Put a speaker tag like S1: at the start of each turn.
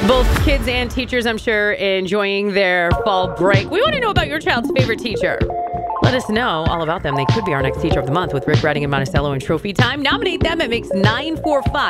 S1: Both kids and teachers, I'm sure, enjoying their fall break. We want to know about your child's favorite teacher. Let us know all about them. They could be our next Teacher of the Month with Rick Redding and Monticello and Trophy Time. Nominate them at Mix 945.